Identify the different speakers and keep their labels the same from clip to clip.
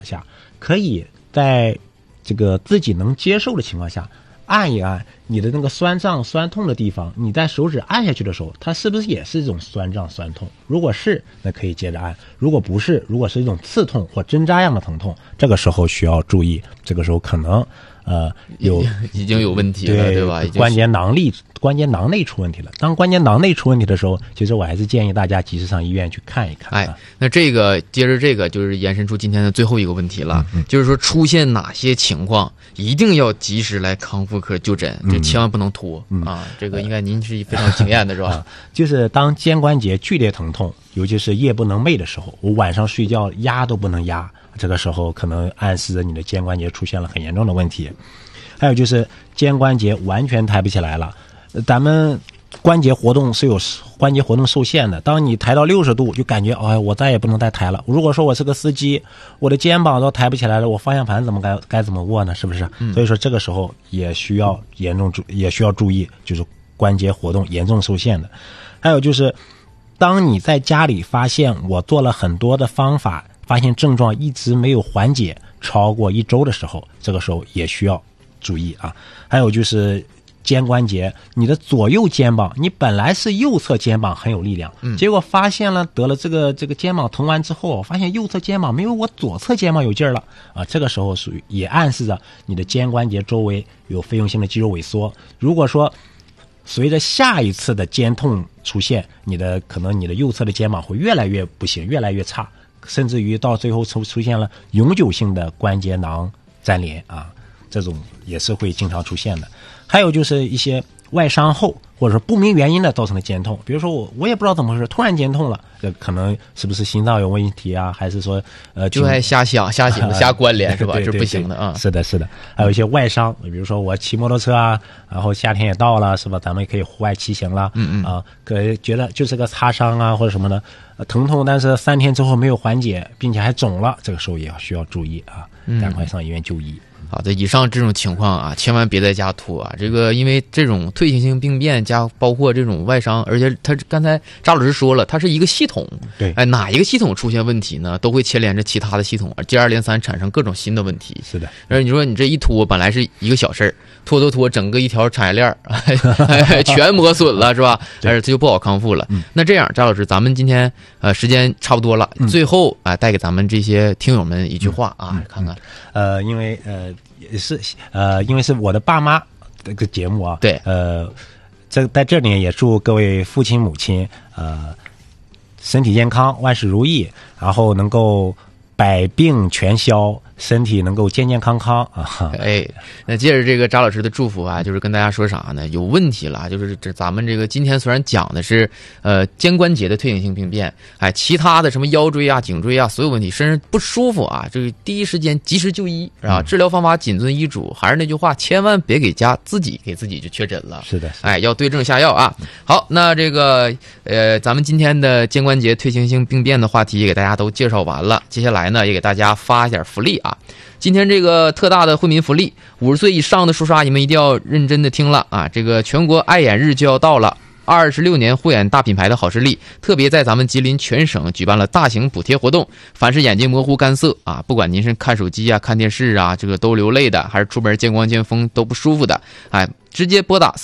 Speaker 1: 下，可以在这个自己能接受的情况下，按一按你的那个酸胀酸痛的地方，你在手指按下去的时候，它是不是也是一种酸胀酸痛？如果是，那可以接着按；如果不是，如果是一种刺痛或针扎样的疼痛，这个时候需要注意，这个时候可能
Speaker 2: 已经有问题了，对吧？
Speaker 1: 关节囊内出问题了。当关节囊内出问题的时候，其实我还是建议大家及时上医院去看一看。
Speaker 2: 那这个接着这个就是延伸出今天的最后一个问题了，就是说出现哪些情况一定要及时来康复科就诊，就千万不能拖啊！这个应该您是非常经验的是吧？
Speaker 1: 就是当肩关节剧烈疼痛，尤其是夜不能寐的时候，我晚上睡觉压都不能压，这个时候可能暗示着你的肩关节出现了很严重的问题。还有就是肩关节完全抬不起来了，咱们关节活动是有关节活动受限的，当你抬到60度就感觉我再也不能再抬了。如果说我是个司机，我的肩膀都抬不起来了，我方向盘该怎么握呢？是不是？所以说这个时候也需要注意，就是关节活动严重受限的。还有就是当你在家里发现我做了很多的方法，发现症状一直没有缓解超过1周的时候，这个时候也需要注意啊。还有就是肩关节，你的左右肩膀，你本来是右侧肩膀很有力量，结果发现了得了这个肩膀疼完之后，发现右侧肩膀没有我左侧肩膀有劲儿了啊。这个时候属于也暗示着你的肩关节周围有费用性的肌肉萎缩。如果说随着下一次的肩痛出现，可能你的右侧的肩膀会越来越不行，越来越差，甚至于到最后出现了永久性的关节囊粘连啊，这种也是会经常出现的。还有就是一些外伤后或者说不明原因的造成的肩痛，比如说我也不知道怎么回事，突然肩痛了，这可能是不是心脏有问题啊，还是说
Speaker 2: 就爱瞎想瞎关联是吧？这不行的啊。
Speaker 1: 是的。还有一些外伤，比如说我骑摩托车啊，然后夏天也到了是吧，咱们也可以户外骑行了可觉得就是个擦伤啊或者什么的疼痛，但是3天之后没有缓解，并且还肿了，这个时候也需要注意啊，赶快上医院就医。
Speaker 2: 好的，以上这种情况啊，千万别在家拖啊！这个因为这种退行性病变加包括这种外伤，而且他刚才扎老师说了，它是一个系统，
Speaker 1: 对，
Speaker 2: 哪一个系统出现问题呢，都会牵连着其他的系统，接二连三产生各种新的问题。
Speaker 1: 是的，
Speaker 2: 而你说你这一拖，本来是一个小事儿，拖，整个一条产业链全磨损了，是吧？而且这就不好康复了。那这样，扎老师，咱们今天时间差不多了，最后带给咱们这些听友们一句话啊，看看，
Speaker 1: 因为因为是我的爸妈这个节目啊，
Speaker 2: 对，
Speaker 1: 在这里也祝各位父亲母亲身体健康，万事如意，然后能够百病全消，身体能够健健康康啊！
Speaker 2: 那接着这个扎老师的祝福啊，就是跟大家说啥呢？有问题了，就是咱们这个今天虽然讲的是肩关节的退行性病变，其他的什么腰椎啊、颈椎啊，所有问题，身上不舒服啊，这个第一时间及时就医啊，治疗方法谨遵医嘱。还是那句话，千万别自己给自己就确诊了。
Speaker 1: 是的，
Speaker 2: 要对症下药啊。好，那这个咱们今天的肩关节退行性病变的话题也给大家都介绍完了，接下来呢也给大家发一点福利啊。今天这个特大的惠民福利，50岁以上的叔叔阿姨们一定要认真的听了啊！这个全国爱眼日就要到了，26年护眼大品牌的好视力特别在咱们吉林全省举办了大型补贴活动，凡是眼睛模糊干涩啊，不管您是看手机啊、看电视啊，这个都流泪的，还是出门见光见风都不舒服的，直接拨打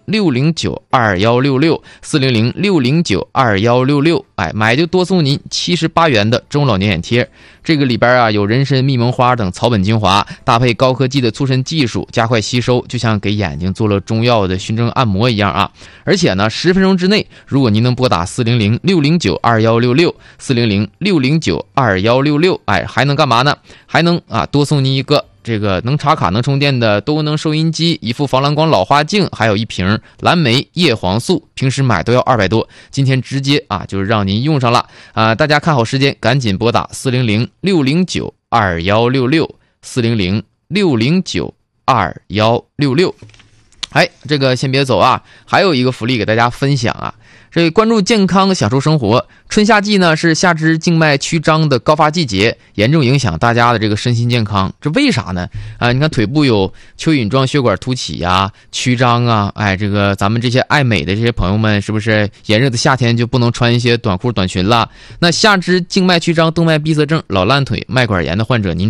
Speaker 2: 400-609-2166，400-609-2166，买就多送您78元的中老年眼贴。这个里边有人参、蜜蒙花等草本精华，搭配高科技的促渗技术，加快吸收，就像给眼睛做了中药的熏蒸按摩一样啊！而且呢，10分钟之内，如果您能拨打400-609-2166，400-609-2166，还能干嘛呢？还能多送您一个这个能插卡能充电的多能收音机，一副防蓝光老花镜，还有一瓶蓝莓叶黄素，平时买都要200多，今天直接就是让您用上了大家看好时间，赶紧拨打400-609-2166，400-609-2166。这个先别走啊，还有一个福利给大家分享啊。 这关注健康，享受生活。春夏季呢是下肢静脉曲张的高发季节，严重影响大家的这个身心健康。这为啥呢？你看腿部有蚯蚓状血管凸起呀、曲张啊，这个咱们这些爱美的这些朋友们，是不是炎热的夏天就不能穿一些短裤短裙了？那下肢静脉曲张、动脉闭塞症、老烂腿、脉管炎的患者，您